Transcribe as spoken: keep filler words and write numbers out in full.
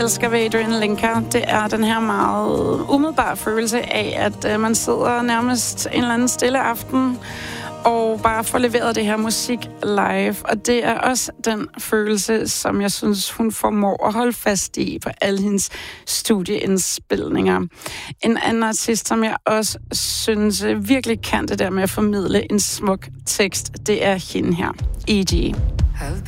elsker ved Adrian Lenker, det er den her meget umiddelbare følelse af, at øh, man sidder nærmest en eller anden stille aften og bare får leveret det her musik live. Og det er også den følelse, som jeg synes, hun formår at holde fast i på alle hendes studieindspilninger. En anden artist, som jeg også synes virkelig kan det der med at formidle en smuk tekst, det er hende her, E G.